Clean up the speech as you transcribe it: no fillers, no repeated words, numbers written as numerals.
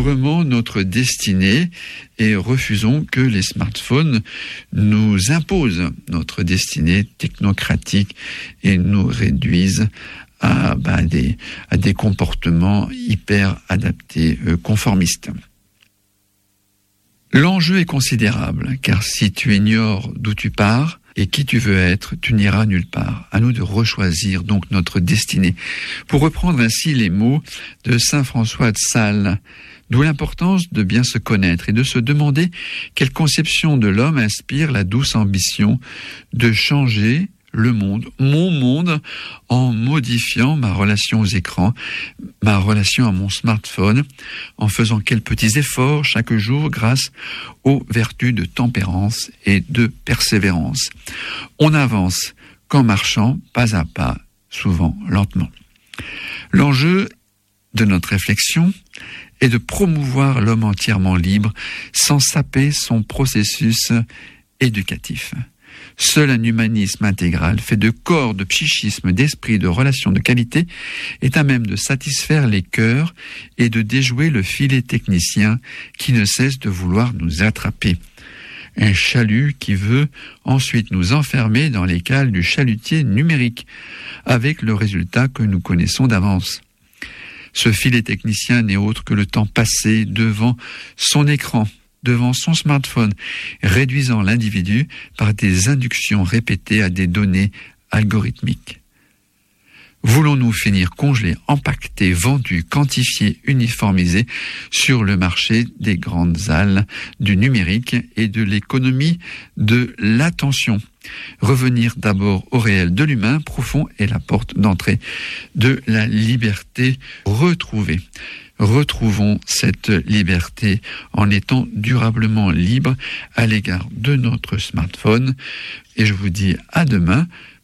librement notre destinée et refusons que les smartphones nous imposent notre destinée technocratique et nous réduisent à des comportements hyper adaptés, conformistes. L'enjeu est considérable, car si tu ignores d'où tu pars et qui tu veux être, tu n'iras nulle part. À nous de rechoisir donc notre destinée. Pour reprendre ainsi les mots de saint François de Sales, d'où l'importance de bien se connaître et de se demander quelle conception de l'homme inspire la douce ambition de changer le monde, mon monde, en modifiant ma relation aux écrans, ma relation à mon smartphone, en faisant quelques petits efforts chaque jour grâce aux vertus de tempérance et de persévérance. On avance qu'en marchant pas à pas, souvent lentement. L'enjeu de notre réflexion est de promouvoir l'homme entièrement libre sans saper son processus éducatif. Seul un humanisme intégral, fait de corps, de psychisme, d'esprit, de relations de qualité, est à même de satisfaire les cœurs et de déjouer le filet technicien qui ne cesse de vouloir nous attraper. Un chalut qui veut ensuite nous enfermer dans les cales du chalutier numérique, avec le résultat que nous connaissons d'avance. Ce filet technicien n'est autre que le temps passé devant son écran, devant son smartphone, réduisant l'individu par des inductions répétées à des données algorithmiques. Voulons-nous finir congelés, empaquetés, vendus, quantifiés, uniformisés sur le marché des grandes halles du numérique et de l'économie de l'attention? Revenir d'abord au réel de l'humain profond est la porte d'entrée de la liberté retrouvée. Retrouvons cette liberté en étant durablement libres à l'égard de notre smartphone. Et je vous dis à demain